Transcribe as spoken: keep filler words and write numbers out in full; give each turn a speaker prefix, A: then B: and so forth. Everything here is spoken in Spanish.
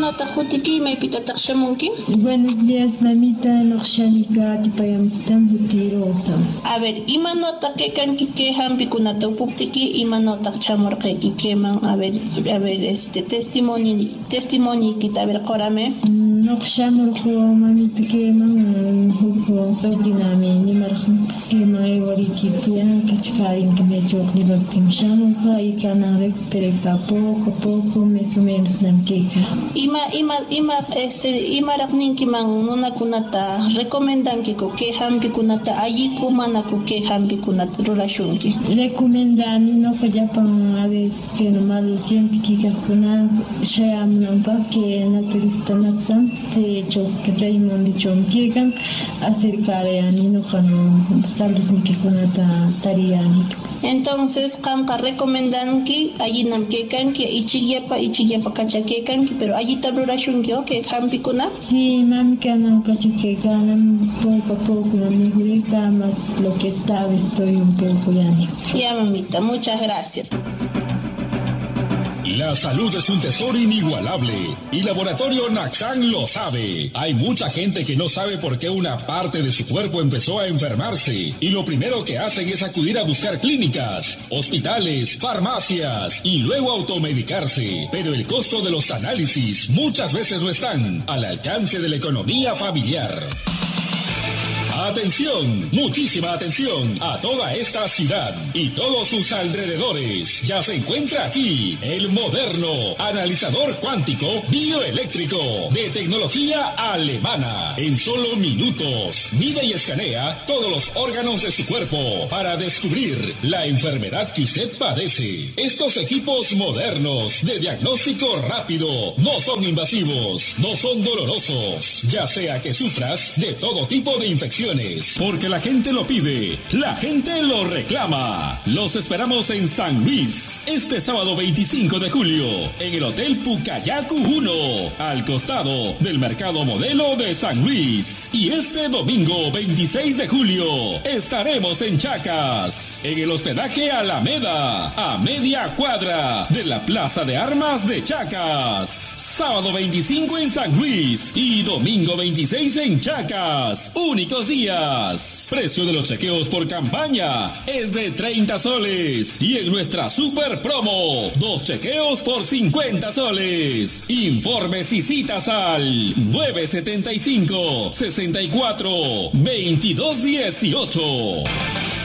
A: imanota jutiki imaypita taqshamunki?
B: Buenos días, mamita. Noqshanika tipayampitan Jutirosa.
A: A ver, imanota kekanki ke hampikunata upuptiki imanota chamurqayki keman. A ver, a ver, este testimonio, testimonio kita a ver qórame.
B: Noqshamurqu mamita keman huk sobrinami nimarqan keman ewarikituya kachkarinki mechoqni baptin shamurqa y kanan recupereka poco a poco mes o menos namkeka.
A: Ima ima ima este imaraqninki man nunakunata recomendankiku ke hampikunata alliku manaku ke hampikunata rurashunki.
B: Recomendani noqa llapan a veces que no malo científica kuna shayamunanpaq que naturista natsan de hecho que Raymond chonkikan acercarayani noqa saludnikikunata tariyani.
A: Entonces qamqa recomendanki allinam kekanki ichillapa ichillapa kachakekanki pero allita rurashunki o ke hampikuna.
B: Sí, mami kanan kachakekanam poco a poco mejorika más lo que estaba estoy un poco yani.
A: Ya mamita, muchas gracias.
C: La salud es un tesoro inigualable y Laboratorio Naxan lo sabe. Hay mucha gente que no sabe por qué una parte de su cuerpo empezó a enfermarse y lo primero que hacen es acudir a buscar clínicas, hospitales, farmacias y luego automedicarse. Pero el costo de los análisis muchas veces no están al alcance de la economía familiar. Atención, muchísima atención a toda esta ciudad y todos sus alrededores. Ya se encuentra aquí el moderno analizador cuántico bioeléctrico de tecnología alemana. En solo minutos mide y escanea todos los órganos de su cuerpo para descubrir la enfermedad que usted padece. Estos equipos modernos de diagnóstico rápido no son invasivos, no son dolorosos, ya sea que sufras de todo tipo de infecciones. Porque la gente lo pide, la gente lo reclama. Los esperamos en San Luis este sábado veinticinco de julio en el Hotel Pucayacu uno, al costado del Mercado Modelo de San Luis. Y este domingo veintiséis de julio estaremos en Chacas, en el hospedaje Alameda, a media cuadra de la Plaza de Armas de Chacas. Sábado veinticinco en San Luis y domingo veintiséis en Chacas. Únicos días. Precio de los chequeos por campaña es de treinta soles. Y en nuestra super promo, dos chequeos por cincuenta soles. Informes y citas al nueve setenta y cinco, sesenta y cuatro, veintidós dieciocho.